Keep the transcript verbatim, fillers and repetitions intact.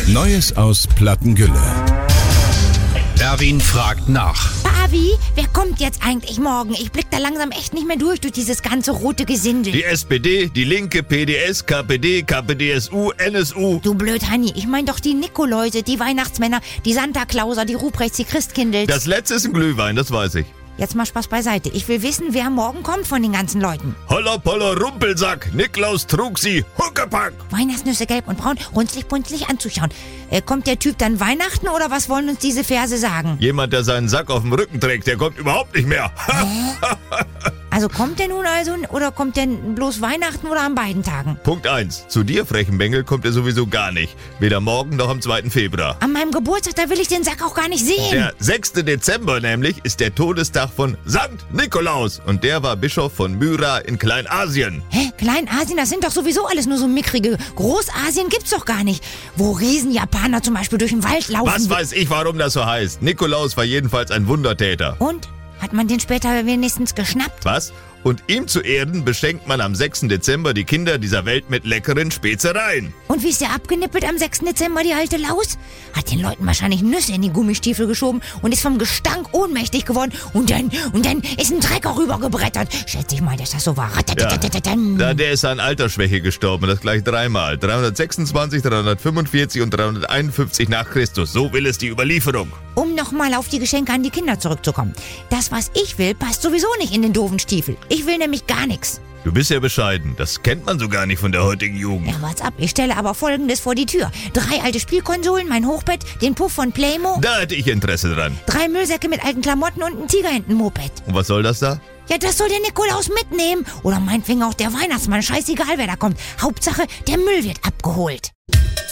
Neues aus Plattengülle. Erwin fragt nach. Avi, wer kommt jetzt eigentlich morgen? Ich blick da langsam echt nicht mehr durch, durch dieses ganze rote Gesindel. Die S P D, die Linke, P D S, K P D, K P D S U, N S U. Du blöd, Hanni, ich mein doch die Nikoläuse, die Weihnachtsmänner, die Santa Clauser, die Ruprechts, die Christkindels. Das letzte ist ein Glühwein, das weiß ich. Jetzt mal Spaß beiseite. Ich will wissen, wer morgen kommt von den ganzen Leuten. Holla polla Rumpelsack, Niklaus trug sie, Huckepack. Weihnachtsnüsse gelb und braun, runzlig punzlig anzuschauen. Äh, kommt der Typ dann Weihnachten oder was wollen uns diese Verse sagen? Jemand, der seinen Sack auf dem Rücken trägt, der kommt überhaupt nicht mehr. Also kommt der nun also oder kommt der bloß Weihnachten oder an beiden Tagen? Punkt eins. Zu dir, frechen Bengel, kommt er sowieso gar nicht. Weder morgen noch am zweiten Februar. An meinem Geburtstag, da will ich den Sack auch gar nicht sehen. Der sechste Dezember nämlich ist der Todestag von Sankt Nikolaus. Und der war Bischof von Myra in Kleinasien. Hä? Kleinasien, das sind doch sowieso alles nur so mickrige. Großasien gibt's doch gar nicht. Wo Riesenjapaner zum Beispiel durch den Wald laufen. Was weiß ich, warum das so heißt. Nikolaus war jedenfalls ein Wundertäter. Und? Hat man den später wenigstens geschnappt? Was? Und ihm zu Ehren beschenkt man am sechsten Dezember die Kinder dieser Welt mit leckeren Spezereien. Und wie ist der abgenippelt am sechsten Dezember, die alte Laus? Hat den Leuten wahrscheinlich Nüsse in die Gummistiefel geschoben und ist vom Gestank ohnmächtig geworden. Und dann, und dann ist ein Trecker rübergebrettert. Schätze ich mal, dass das so war. Ja, da, der ist an Altersschwäche gestorben, das gleich dreimal. dreihundertsechsundzwanzig, dreihundertfünfundvierzig und dreihunderteinundfünfzig nach Christus. So will es die Überlieferung. Um nochmal auf die Geschenke an die Kinder zurückzukommen. Das, was ich will, passt sowieso nicht in den doofen Stiefel. Ich will nämlich gar nichts. Du bist ja bescheiden. Das kennt man so gar nicht von der heutigen Jugend. Ja, what's ab? Ich stelle aber Folgendes vor die Tür. Drei alte Spielkonsolen, mein Hochbett, den Puff von Playmo. Da hätte ich Interesse dran. Drei Müllsäcke mit alten Klamotten und ein Tigerenten-Moped. Und was soll das da? Ja, das soll der Nikolaus mitnehmen. Oder meinetwegen auch der Weihnachtsmann. Scheißegal, wer da kommt. Hauptsache, der Müll wird abgeholt.